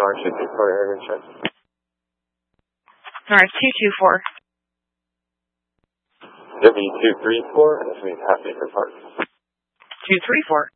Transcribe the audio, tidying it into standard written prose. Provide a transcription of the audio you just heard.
Norris 224, area check. Norris 224. W234, and this means half acre park. 234.